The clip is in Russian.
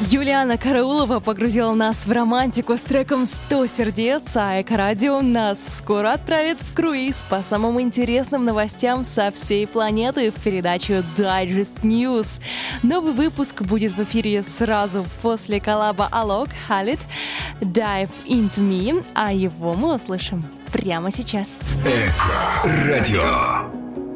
Юлиана Караулова погрузила нас в романтику с треком «100 сердец», а Эко-радио нас скоро отправит в круиз по самым интересным новостям со всей планеты в передачу Digest News. Новый выпуск будет в эфире сразу после коллаба Alok, Khalid, Dive Into Me, а его мы услышим прямо сейчас. Эко-радио.